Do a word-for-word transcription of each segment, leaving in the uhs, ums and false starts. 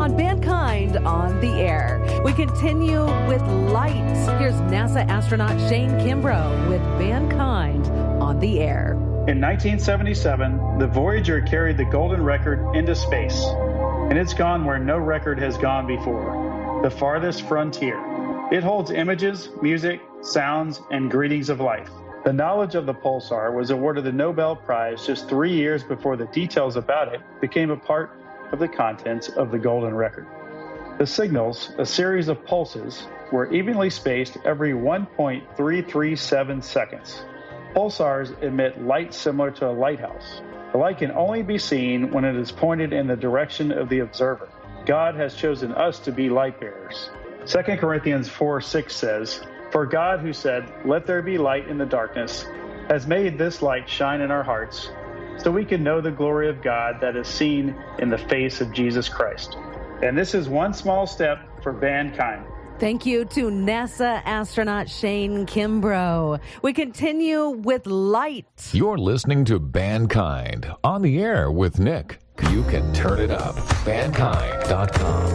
on Mankind on the Air. We continue with light. Here's NASA astronaut Shane Kimbrough with Mankind on the Air. In nineteen seventy-seven, the Voyager carried the golden record into space, and it's gone where no record has gone before, the farthest frontier. It holds images, music, sounds, and greetings of life. The knowledge of the pulsar was awarded the Nobel Prize just three years before the details about it became a part of the contents of the golden record. The signals, a series of pulses, were evenly spaced every one point three three seven seconds. Pulsars emit light similar to a lighthouse. The light can only be seen when it is pointed in the direction of the observer. God has chosen us to be light bearers. Second Corinthians four six says, "For God who said, 'Let there be light in the darkness,' has made this light shine in our hearts, so we can know the glory of God that is seen in the face of Jesus Christ." And this is one small step for mankind. Thank you to NASA astronaut Shane Kimbrough. We continue with light. You're listening to Mankind on the Air with Nick. You can turn it up. Mankind dot com.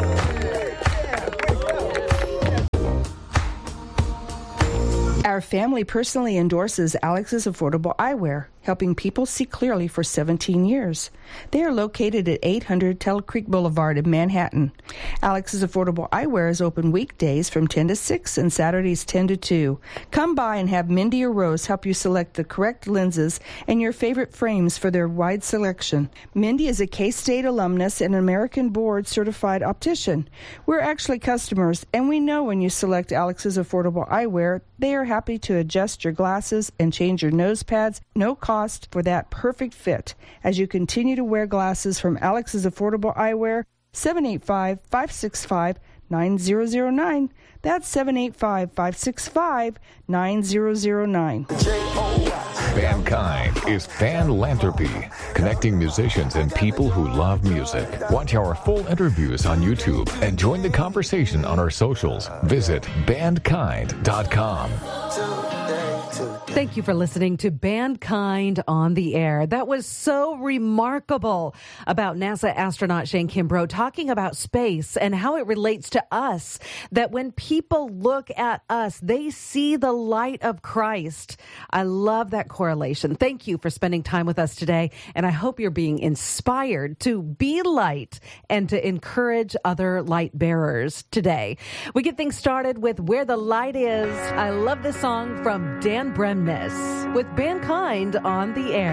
Our family personally endorses Alex's Affordable Eyewear, helping people see clearly for seventeen years. They are located at eight hundred Tell Creek Boulevard in Manhattan. Alex's Affordable Eyewear is open weekdays from ten to six and Saturdays ten to two. Come by and have Mindy or Rose help you select the correct lenses and your favorite frames for their wide selection. Mindy is a K-State alumnus and an American Board certified optician. We're actually customers, and we know when you select Alex's Affordable Eyewear, they are happy to adjust your glasses and change your nose pads, no cost for that perfect fit. As you continue to wear glasses from Alex's Affordable Eyewear, seven eight five, five six five, nine zero zero nine. That's seven eight five, five six five, nine zero zero nine. Mankind is Fanlanthropy, connecting musicians and people who love music. Watch our full interviews on YouTube and join the conversation on our socials. Visit Mankind dot com. Thank you for listening to Mankind on the Air. That was so remarkable about NASA astronaut Shane Kimbrough talking about space and how it relates to us, that when people look at us, they see the light of Christ. I love that correlation. Thank you for spending time with us today, and I hope you're being inspired to be light and to encourage other light bearers today. We get things started with Where the Light Is. I love this song from Dan Bremnes with Mankind on the Air.